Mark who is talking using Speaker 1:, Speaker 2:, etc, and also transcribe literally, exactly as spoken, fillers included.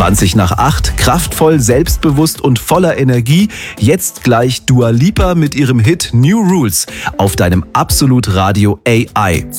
Speaker 1: zwanzig nach acht, kraftvoll, selbstbewusst und voller Energie. Jetzt gleich Dua Lipa mit ihrem Hit New Rules auf deinem Absolut Radio A I.